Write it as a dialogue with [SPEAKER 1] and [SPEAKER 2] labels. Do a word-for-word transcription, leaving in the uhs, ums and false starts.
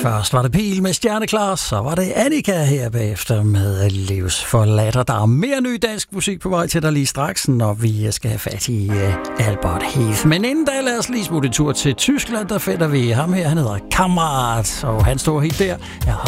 [SPEAKER 1] Først var det Pil med Stjerneklar, så var det Annika her bagefter med Livsforladt. Der er mere ny dansk musik på vej til dig lige straks, når vi skal have fat i uh, Albert Heath. Men inden da, lad os lige smutte en tur til Tyskland. Der finder vi ham her, han hedder Kammerat, og han står helt der. Jeg